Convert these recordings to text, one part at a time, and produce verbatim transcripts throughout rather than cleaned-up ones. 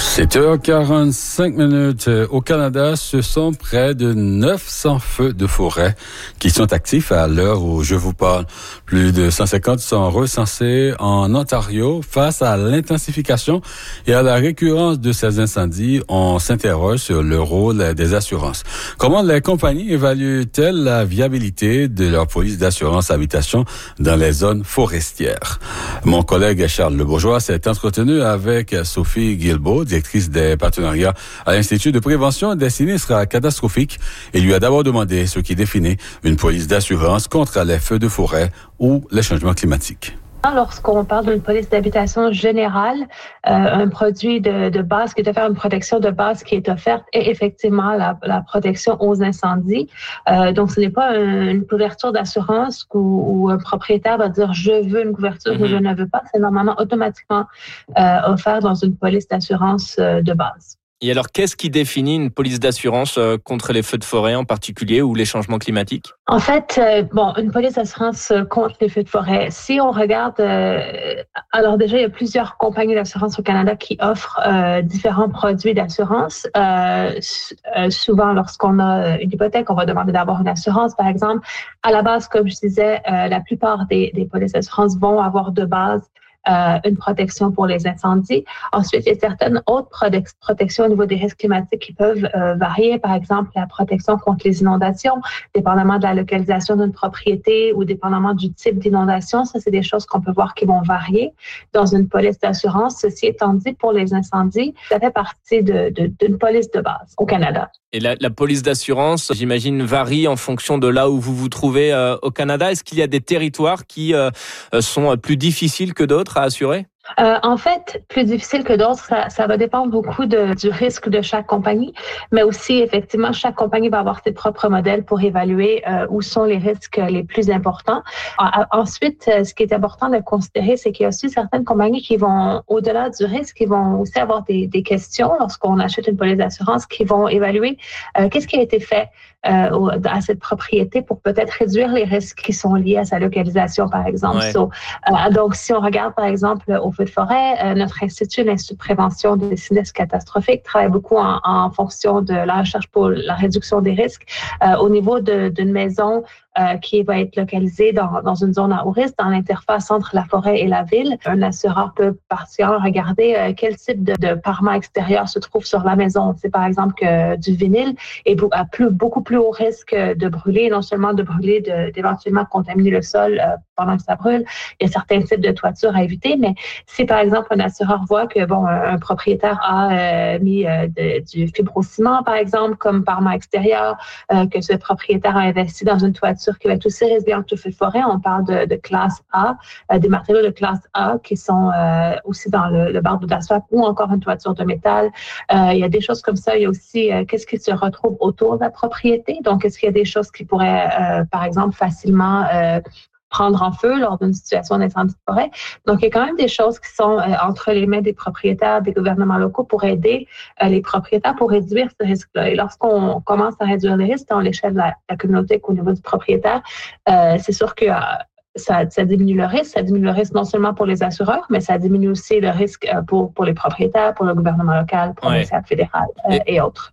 sept heures quarante-cinq minutes. Au Canada, ce sont près de neuf cents feux de forêt qui sont actifs à l'heure où je vous parle. Plus de cent cinquante sont recensés en Ontario. Face à l'intensification et à la récurrence de ces incendies, on s'interroge sur le rôle des assurances. Comment les compagnies évaluent-elles la viabilité de leur police d'assurance habitation dans les zones forestières? Mon collègue Charles Lebourgeois s'est entretenu avec Sophie Guilbeault, directrice des partenariats à l'Institut de prévention des sinistres catastrophiques, et lui a d'abord demandé ce qui définit une police d'assurance contre les feux de forêt ou les changements climatiques. Lorsqu'on parle d'une police d'habitation générale, euh, un produit de, de base qui est offert, une protection de base qui est offerte est effectivement la, la protection aux incendies. Euh, donc, ce n'est pas un, une couverture d'assurance où, où un propriétaire va dire « je veux une couverture mm-hmm. » ou « je ne veux pas ». C'est normalement automatiquement euh, offert dans une police d'assurance euh, de base. Et alors, qu'est-ce qui définit une police d'assurance euh, contre les feux de forêt en particulier ou les changements climatiques? En fait, euh, bon, une police d'assurance contre les feux de forêt. Si on regarde, euh, alors déjà, il y a plusieurs compagnies d'assurance au Canada qui offrent euh, différents produits d'assurance. Euh, euh, souvent, lorsqu'on a une hypothèque, on va demander d'avoir une assurance, par exemple. À la base, comme je disais, euh, la plupart des, des polices d'assurance vont avoir de base Euh, une protection pour les incendies. Ensuite, il y a certaines autres prote- protections au niveau des risques climatiques qui peuvent euh, varier. Par exemple, la protection contre les inondations, dépendamment de la localisation d'une propriété ou dépendamment du type d'inondation. Ça, c'est des choses qu'on peut voir qui vont varier dans une police d'assurance. Ceci étant dit, pour les incendies, ça fait partie de, de, d'une police de base au Canada. Et la, la police d'assurance, j'imagine, varie en fonction de là où vous vous trouvez euh, au Canada. Est-ce qu'il y a des territoires qui euh, sont plus difficiles que d'autres à assurer? Euh, en fait, plus difficile que d'autres, ça, ça va dépendre beaucoup de, du risque de chaque compagnie, mais aussi, effectivement, chaque compagnie va avoir ses propres modèles pour évaluer euh, où sont les risques les plus importants. Euh, ensuite, ce qui est important de considérer, c'est qu'il y a aussi certaines compagnies qui vont, au-delà du risque, qui vont aussi avoir des, des questions lorsqu'on achète une police d'assurance, qui vont évaluer euh, qu'est-ce qui a été fait euh, à cette propriété pour peut-être réduire les risques qui sont liés à sa localisation, par exemple. Ouais. So, euh, donc, si on regarde, par exemple, au feu de forêt, euh, notre institut, l'Institut de prévention des sinistres catastrophiques, travaille beaucoup en, en fonction de la recherche pour la réduction des risques. Euh, au niveau de, d'une maison euh, qui va être localisée dans, dans une zone à haut risque, dans l'interface entre la forêt et la ville, un assureur peut particulièrement regarder euh, quel type de, de parement extérieur se trouve sur la maison. C'est par exemple que du vinyle est à plus, beaucoup plus haut risque de brûler, non seulement de brûler, de, d'éventuellement contaminer le sol euh, pendant que ça brûle. Il y a certains types de toitures à éviter, mais si par exemple un assureur voit que bon un, un propriétaire a euh, mis euh, de, du fibrociment par exemple comme parement extérieur, euh, que ce propriétaire a investi dans une toiture qui va être aussi résiliente au feu de forêt, on parle de, de classe A, euh, des matériaux de classe A qui sont euh, aussi dans le, le bardeau d'asphalte ou encore une toiture de métal. Euh, il y a des choses comme ça. Il y a aussi euh, qu'est-ce qui se retrouve autour de la propriété. Donc, est-ce qu'il y a des choses qui pourraient, euh, par exemple, facilement euh, prendre en feu lors d'une situation d'incendie de forêt. Donc, il y a quand même des choses qui sont euh, entre les mains des propriétaires, des gouvernements locaux pour aider euh, les propriétaires pour réduire ce risque-là. Et lorsqu'on commence à réduire les risques dans l'échelle de la, la communauté qu'au niveau du propriétaire, euh, c'est sûr que euh, ça, ça diminue le risque. Ça diminue le risque non seulement pour les assureurs, mais ça diminue aussi le risque euh, pour, pour les propriétaires, pour le gouvernement local, provincial, ouais. fédéral euh, et, et autres.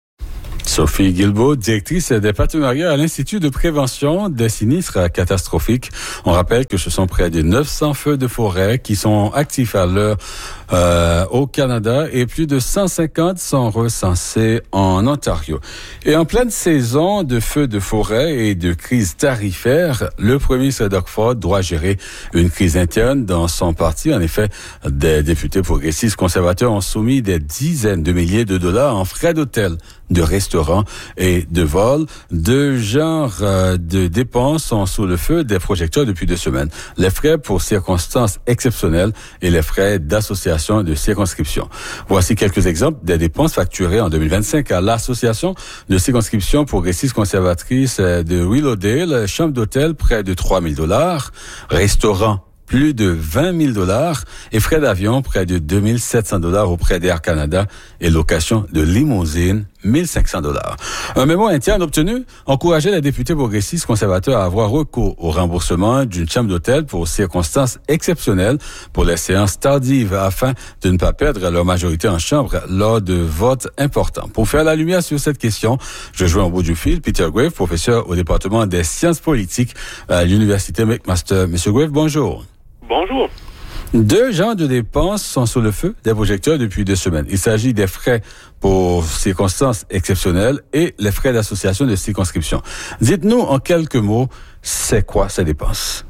Sophie Guilbeault, directrice des partenariats à l'Institut de prévention des sinistres catastrophiques. On rappelle que ce sont près de neuf cents feux de forêt qui sont actifs à l'heure euh, au Canada et plus de cent cinquante sont recensés en Ontario. Et en pleine saison de feux de forêt et de crise tarifaire, le premier ministre Doug Ford doit gérer une crise interne dans son parti. En effet, des députés progressistes conservateurs ont soumis des dizaines de milliers de dollars en frais d'hôtel, de restaurants et de vols. Deux genres euh, de dépenses sont sous le feu des projecteurs depuis deux semaines. Les frais pour circonstances exceptionnelles et les frais d'association de circonscription. Voici quelques exemples des dépenses facturées en deux mille vingt-cinq à l'Association de circonscription progressiste conservatrice de Willowdale. Chambre d'hôtel, près de trois mille dollars. Restaurant, plus de vingt mille dollars et frais d'avion, près de deux mille sept cents dollars auprès d'Air Canada et location de limousine, mille cinq cents dollars. Un mémo interne obtenu encourageait les députés progressistes conservateurs à avoir recours au remboursement d'une chambre d'hôtel pour circonstances exceptionnelles pour les séances tardives afin de ne pas perdre leur majorité en chambre lors de votes importants. Pour faire la lumière sur cette question, je joins au bout du fil Peter Graves, professeur au département des sciences politiques à l'Université McMaster. Monsieur Graves, bonjour. Bonjour. Deux genres de dépenses sont sous le feu des projecteurs depuis deux semaines. Il s'agit des frais pour circonstances exceptionnelles et les frais d'association de circonscription. Dites-nous en quelques mots, c'est quoi ces dépenses?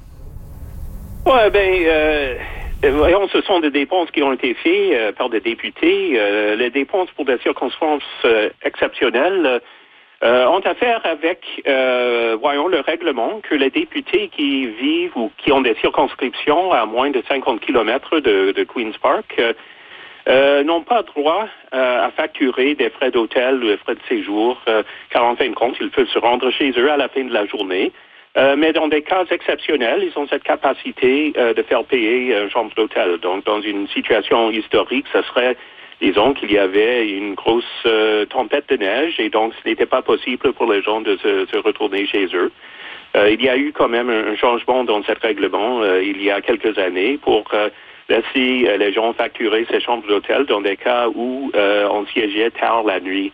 Ouais, ben, euh, voyons, ce sont des dépenses qui ont été faites euh, par des députés. Euh, les dépenses pour des circonstances euh, exceptionnelles Euh, ont affaire avec, euh, voyons, le règlement que les députés qui vivent ou qui ont des circonscriptions à moins de cinquante kilomètres de, de Queen's Park euh, euh, n'ont pas droit euh, à facturer des frais d'hôtel ou des frais de séjour, euh, car en fin de compte, ils peuvent se rendre chez eux à la fin de la journée. Euh, mais dans des cas exceptionnels, ils ont cette capacité euh, de faire payer une chambre d'hôtel. Donc, dans une situation historique, ce serait disons qu'il y avait une grosse euh, tempête de neige et donc ce n'était pas possible pour les gens de se, se retourner chez eux. Euh, il y a eu quand même un, un changement dans ce règlement euh, il y a quelques années pour euh, laisser euh, les gens facturer ces chambres d'hôtel dans des cas où euh, on siégeait tard la nuit,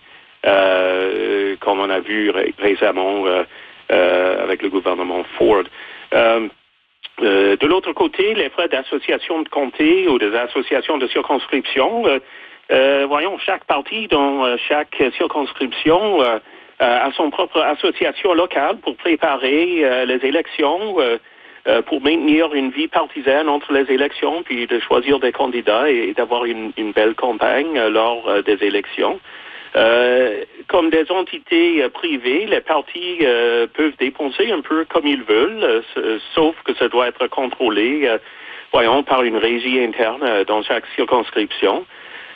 euh, comme on a vu ré- récemment euh, euh, avec le gouvernement Ford. Euh, euh, de l'autre côté, les frais d'association de comté ou des associations de circonscription, euh, Euh, voyons, chaque parti dans euh, chaque circonscription euh, euh, a son propre association locale pour préparer euh, les élections, euh, euh, pour maintenir une vie partisane entre les élections, puis de choisir des candidats et, et d'avoir une, une belle campagne euh, lors euh, des élections. Euh, comme des entités euh, privées, les partis euh, peuvent dépenser un peu comme ils veulent, euh, sauf que ça doit être contrôlé, euh, voyons, par une régie interne euh, dans chaque circonscription.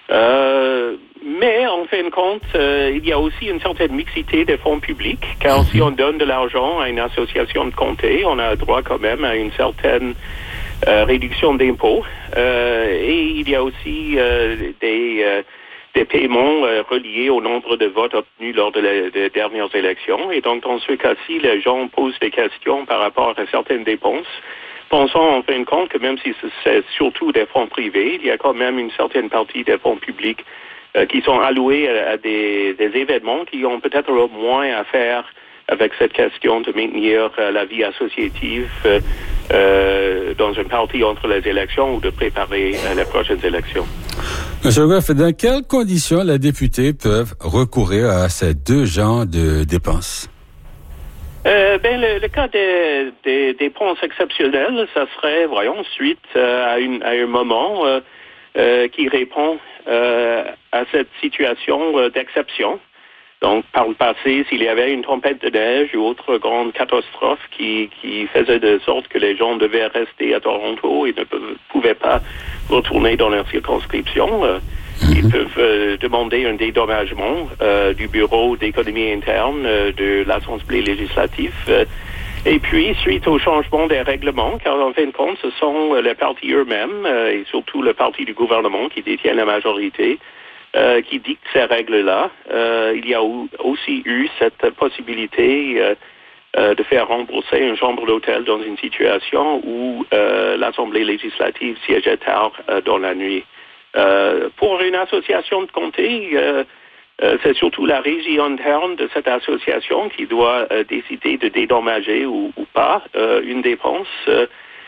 Euh, mais en fin de compte, euh, il y a aussi une certaine mixité des fonds publics, car si on donne de l'argent à une association de comté, on a droit quand même à une certaine euh, réduction d'impôts. Euh, et il y a aussi euh, des, euh, des paiements euh, reliés au nombre de votes obtenus lors de les, des dernières élections. Et donc, dans ce cas-ci, les gens posent des questions par rapport à certaines dépenses. Pensons en fin de compte que même si c'est surtout des fonds privés, il y a quand même une certaine partie des fonds publics euh, qui sont alloués à, à des, des événements qui ont peut-être moins à faire avec cette question de maintenir euh, la vie associative euh, euh, dans un parti entre les élections ou de préparer euh, les prochaines élections. Monsieur Graff, dans quelles conditions les députés peuvent recourir à ces deux genres de dépenses? Euh, ben le, le cas des, des dépenses exceptionnelles, ça serait, voyons, suite euh, à, une, à un moment euh, euh, qui répond euh, à cette situation euh, d'exception. Donc, par le passé, s'il y avait une tempête de neige ou autre grande catastrophe qui, qui faisait de sorte que les gens devaient rester à Toronto et ne peuvent, pouvaient pas retourner dans leur circonscription, euh, ils peuvent euh, demander un dédommagement euh, du Bureau d'économie interne euh, de l'Assemblée législative. Euh, et puis, suite au changement des règlements, car en fin de compte, ce sont euh, les partis eux-mêmes, euh, et surtout le parti du gouvernement qui détient la majorité, euh, qui dictent ces règles-là. Euh, il y a aussi eu cette possibilité euh, euh, de faire rembourser une chambre d'hôtel dans une situation où euh, l'Assemblée législative siégeait tard euh, dans la nuit. Euh, pour une association de comté, euh, euh, c'est surtout la régie interne de cette association qui doit euh, décider de dédommager ou, ou pas euh, une dépense. Euh,